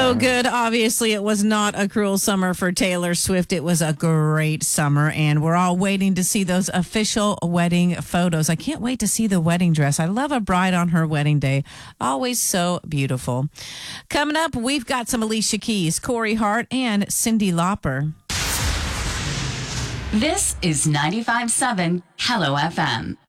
so good. Obviously, it was not a cruel summer for Taylor Swift. It was a great summer, and we're all waiting to see those official wedding photos. I can't wait to see the wedding dress. I love a bride on her wedding day. Always so beautiful. Coming up, we've got some Alicia Keys, Corey Hart, and Cyndi Lauper. This is 95.7 Hello FM.